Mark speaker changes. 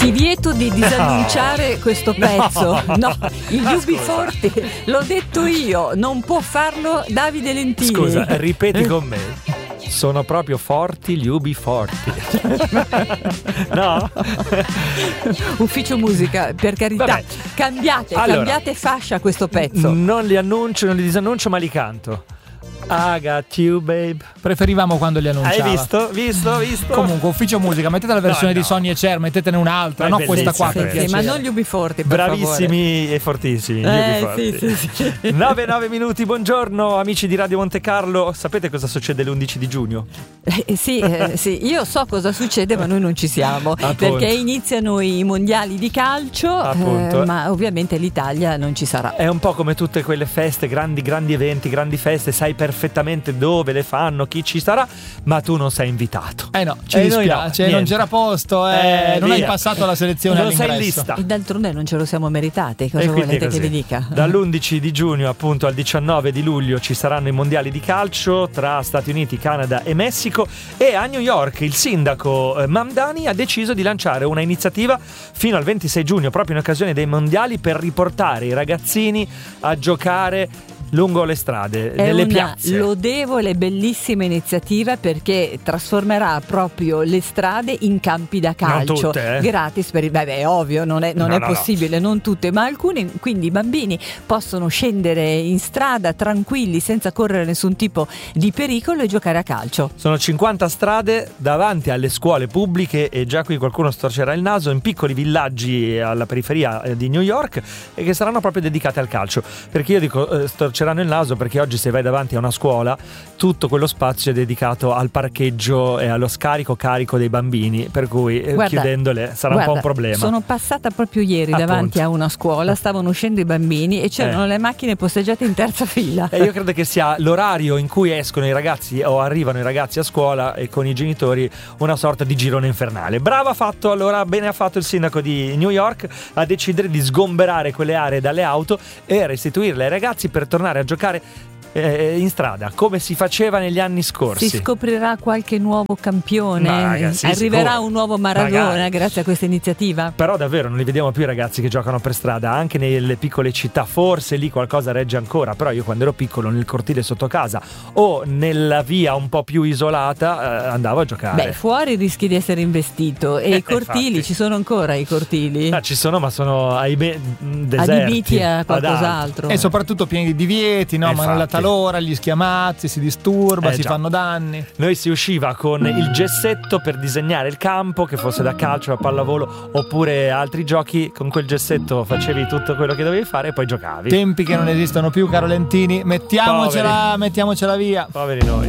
Speaker 1: Ti vieto di disannunciare questo pezzo. No, il UB40, l'ho detto io, non può farlo Davide Lentini.
Speaker 2: Scusa, ripeti con me. Sono proprio forti gli UB40. No?
Speaker 1: Ufficio musica, per carità.
Speaker 2: Vabbè.
Speaker 1: Cambiate fascia a questo pezzo.
Speaker 2: Non li annuncio, non li disannuncio, ma li canto. I got you, babe.
Speaker 3: Preferivamo quando li annunciava.
Speaker 2: Hai visto?
Speaker 3: Comunque, ufficio musica, mettete la versione
Speaker 2: No.
Speaker 3: di Sonny e Cher, mettetene un'altra, no questa qua per
Speaker 1: Sì,
Speaker 3: piacere.
Speaker 1: ma non gli UB40, per
Speaker 2: Bravissimi e fortissimi. gli UB40.
Speaker 1: sì.
Speaker 2: 9 minuti, buongiorno amici di Radio Monte Carlo. Sapete cosa succede l'11 di giugno?
Speaker 1: Sì, io so cosa succede, ma noi non ci siamo.
Speaker 2: Appunto.
Speaker 1: Perché iniziano i mondiali di calcio,
Speaker 2: Appunto.
Speaker 1: ma ovviamente l'Italia non ci sarà.
Speaker 2: È un po' come tutte quelle feste, grandi eventi, grandi feste, sai perfettamente dove le fanno, chi ci sarà, ma tu non sei invitato.
Speaker 3: No, ci
Speaker 2: E noi
Speaker 3: dispiace,
Speaker 2: no,
Speaker 3: non
Speaker 2: niente.
Speaker 3: c'era posto, non hai
Speaker 2: via.
Speaker 3: passato la selezione
Speaker 2: non sei in
Speaker 3: all'ingresso.
Speaker 2: lista.
Speaker 1: E d'altronde non ce lo siamo meritati.
Speaker 2: E
Speaker 1: Cosa
Speaker 2: quindi
Speaker 1: volete
Speaker 2: è
Speaker 1: che
Speaker 2: così.
Speaker 1: vi dica?
Speaker 2: Dall'11 di giugno appunto al 19 di luglio ci saranno i mondiali di calcio tra Stati Uniti, Canada e Messico, e a New York il sindaco Mamdani ha deciso di lanciare una iniziativa fino al 26 giugno, proprio in occasione dei mondiali, per riportare i ragazzini a giocare lungo le strade,
Speaker 1: È
Speaker 2: nelle
Speaker 1: una
Speaker 2: piazze.
Speaker 1: lodevole, bellissima iniziativa, perché trasformerà proprio le strade in campi da calcio.
Speaker 2: Non tutte,
Speaker 1: gratis per è ovvio, non è
Speaker 2: No.
Speaker 1: possibile, non tutte, ma alcune, quindi i bambini possono scendere in strada tranquilli senza correre nessun tipo di pericolo e giocare a calcio.
Speaker 2: Sono 50 strade davanti alle scuole pubbliche, e già qui qualcuno storcerà il naso, in piccoli villaggi alla periferia di New York, e che saranno proprio dedicate al calcio. Perché io dico storceranno il naso perché oggi, se vai davanti a una scuola, tutto quello spazio è dedicato al parcheggio e allo carico dei bambini, per cui
Speaker 1: Guarda,
Speaker 2: chiudendole sarà un po' un problema.
Speaker 1: Sono passata proprio ieri davanti a una scuola, stavano uscendo i bambini e c'erano le macchine posteggiate in terza fila.
Speaker 2: E io credo che sia l'orario in cui escono i ragazzi o arrivano i ragazzi a scuola, e con i genitori una sorta di girone infernale. Bravo ha fatto, allora bene ha fatto il sindaco di New York a decidere di sgomberare quelle aree dalle auto e restituirle ai ragazzi per tornare a giocare in strada come si faceva negli anni scorsi.
Speaker 1: Si scoprirà qualche nuovo campione,
Speaker 2: Ragazzi,
Speaker 1: arriverà
Speaker 2: sicuro.
Speaker 1: un nuovo Maradona
Speaker 2: Magari.
Speaker 1: grazie a questa iniziativa.
Speaker 2: Però davvero non li vediamo più i ragazzi che giocano per strada, anche nelle piccole città. Forse lì qualcosa regge ancora, però io quando ero piccolo nel cortile sotto casa o nella via un po' più isolata andavo a giocare.
Speaker 1: Beh, fuori rischi di essere investito, e i cortili,
Speaker 2: infatti.
Speaker 1: ci sono ancora i cortili?
Speaker 2: Ci sono, ma sono deserti,
Speaker 1: Adibiti a
Speaker 2: ad
Speaker 1: qualcos'altro.
Speaker 3: E soprattutto pieni di divieti, no? Ma nella
Speaker 2: Infatti.
Speaker 3: talora, gli schiamazzi, si disturba, si
Speaker 2: Già.
Speaker 3: fanno danni.
Speaker 2: Noi si usciva con il gessetto per disegnare il campo, che fosse da calcio, da pallavolo oppure altri giochi. Con quel gessetto facevi tutto quello che dovevi fare e poi giocavi.
Speaker 3: Tempi che non esistono più, caro Lentini. Mettiamocela via.
Speaker 2: Poveri noi.